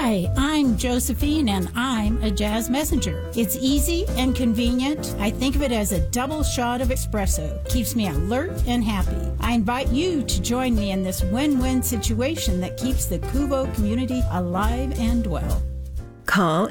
Hi, I'm Josephine, and I'm a jazz messenger. It's easy and convenient. I think of it as a double shot of espresso. Keeps me alert and happy. I invite you to join me in this win-win situation that keeps the Kuvo community alive and well. Call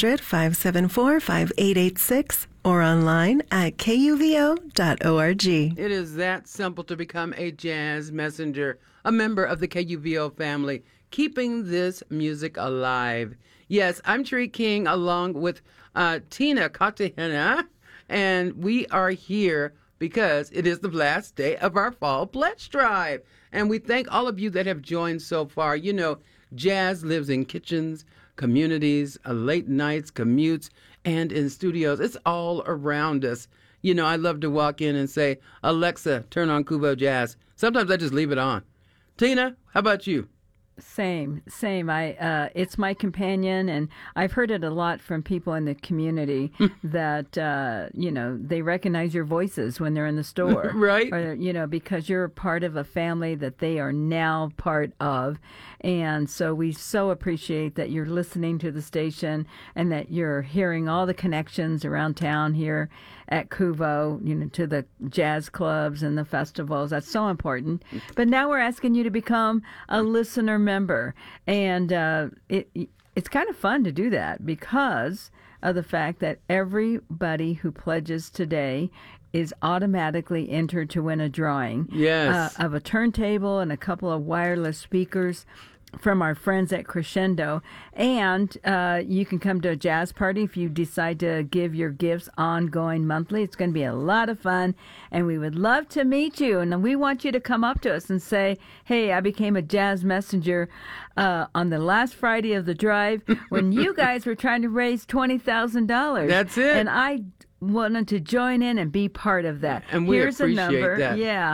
800-574-5886 or online at kuvo.org. It is that simple to become a jazz messenger, a member of the KUVO family, keeping this music alive. Yes, I'm Tree King along with Tina Katahena, and we are here because it is the last day of our Fall Pledge Drive. And we thank all of you that have joined so far. You know, jazz lives in kitchens, communities, late nights, commutes, and in studios. It's all around us. You know, I love to walk in and say, Alexa, turn on Kuvo Jazz. Sometimes I just leave it on. Tina, how about you? Same. It's my companion, and I've heard it a lot from people in the community that they recognize your voices when they're in the store, right? Or, because you're part of a family that they are now part of, and so we so appreciate that you're listening to the station and that you're hearing all the connections around town here at Kuvo, to the jazz clubs and the festivals. That's so important. But now we're asking you to become a listener member. And it's kind of fun to do that because of the fact that everybody who pledges today is automatically entered to win a drawing of a turntable and a couple of wireless speakers from our friends at Crescendo. And you can come to a jazz party if you decide to give your gifts ongoing monthly. It's going to be a lot of fun, and we would love to meet you. And we want you to come up to us and say, hey, I became a jazz messenger on the last Friday of the drive when you guys were trying to raise $20,000. That's it. And I wanted to join in and be part of that. And we Here's appreciate a number. that. Yeah.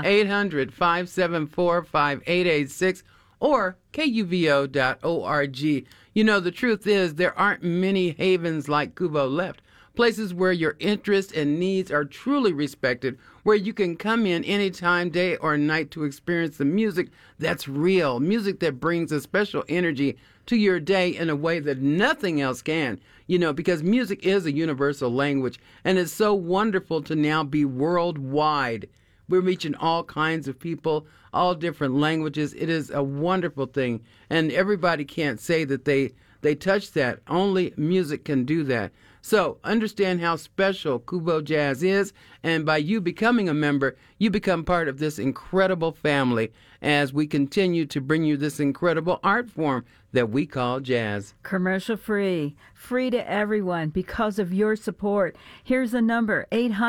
800-574-5886 or kuvo.org. You know, the truth is there aren't many havens like Kuvo left. Places where your interests and needs are truly respected, where you can come in any time, day or night to experience the music that's real, music that brings a special energy to your day in a way that nothing else can. You know, because music is a universal language, and it's so wonderful to now be worldwide. We're reaching all kinds of people, all different languages. It is a wonderful thing, and everybody can't say that they touch that. Only music can do that. So understand how special Kuvo Jazz is, and by you becoming a member, you become part of this incredible family as we continue to bring you this incredible art form that we call jazz. Commercial free to everyone because of your support. Here's the number,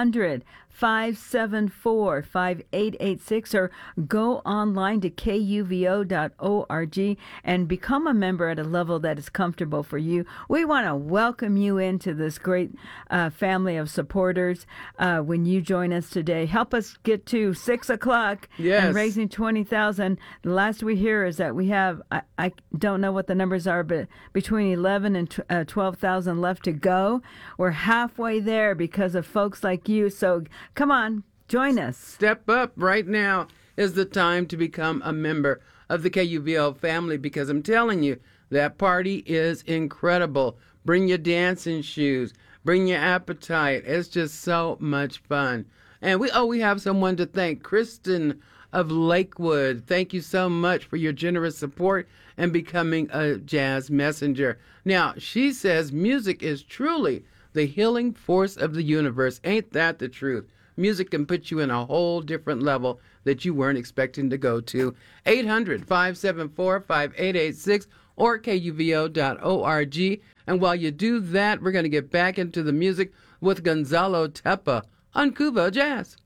800-574-5886, or go online to kuvo.org and become a member at a level that is comfortable for you. We want to welcome you into this great family of supporters when you join us today. Help us get to 6 o'clock and raising $20,000. The last we hear is that we have, I don't know what the numbers are, but between 11 and 12,000 left to go. We're halfway there because of folks like you. So come on, join us. Step up right now is the time to become a member of the KUVO family, because I'm telling you, that party is incredible. Bring your dancing shoes. Bring your appetite. It's just so much fun. And we have someone to thank, Kristen of Lakewood. Thank you so much for your generous support and becoming a jazz messenger. Now, she says music is truly the healing force of the universe. Ain't that the truth? Music can put you in a whole different level that you weren't expecting to go to. 800-574-5886 or kuvo.org. And while you do that, we're going to get back into the music with Gonzalo Tepa on Kuvo Jazz.